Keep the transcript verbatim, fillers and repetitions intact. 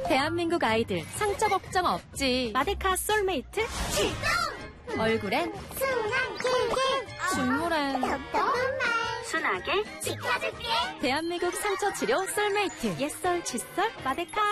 대한민국 아이들 상처 걱정 없지. 마데카 솔메이트 출동! 얼굴엔 순한 길게 중물엔 덕덕한 말 순하게 지켜줄게. 대한민국 상처 치료 솔메이트 옛설 칫솔 마데카.